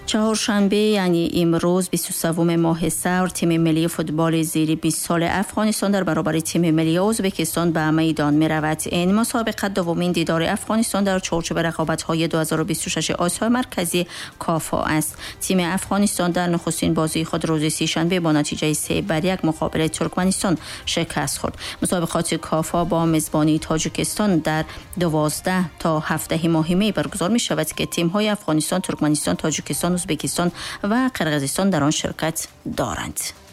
چهارشنبه یعنی امروز 23 ماه سر تیم ملی فوتبال زیر 20 سال افغانستان در برابر تیم ملی ازبکستان به میدان می رود. این مسابقه دومین دیدار افغانستان در چارچوب رقابت‌های 2026 آسیای مرکزی کافا است. تیم افغانستان در نخستین بازی خود روز سه‌شنبه با نتیجه 3-1 مقابل ترکمنستان شکست خورد. مسابقات کافا با میزبانی تاجیکستان در 12 تا 17 ماه می برگزار می شود که تیم‌های افغانستان، ترکمنستان، تاجیکستان، ازبکستان و قرقیزستان در آن شرکت دارند.